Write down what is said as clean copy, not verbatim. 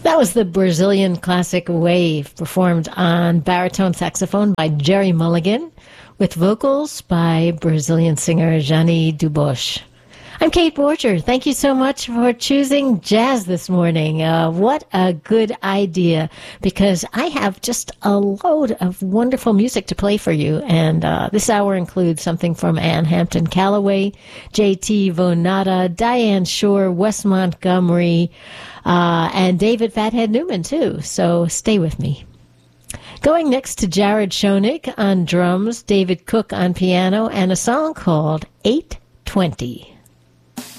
That was the Brazilian classic Wave, performed on baritone saxophone by Jerry Mulligan, with vocals by Brazilian singer Jani Dubois. I'm Kate Borger. Thank you so much for choosing jazz this morning. What a good idea, because I have just a load of wonderful music to play for you. And this hour includes something from Ann Hampton Callaway, J.T. Vonada, Diane Shore, Wes Montgomery, and David Fathead Newman, too. So stay with me. Going next to Jared Schoenig on drums, David Cook on piano, and a song called 820.